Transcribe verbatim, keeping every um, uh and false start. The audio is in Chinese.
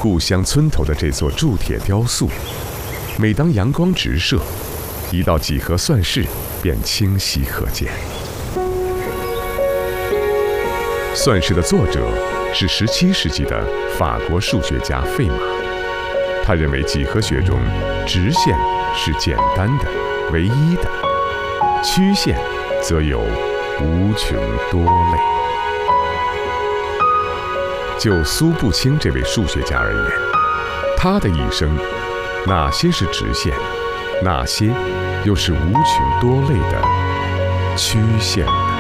故乡村头的这座铸铁雕塑，每当阳光直射，一道几何算式便清晰可见。算式的作者是十七世纪的法国数学家费马，他认为几何学中直线是简单的、唯一的，曲线则有无穷多类。就苏步青这位数学家而言，他的一生，哪些是直线，哪些又是无穷多类的曲线呢？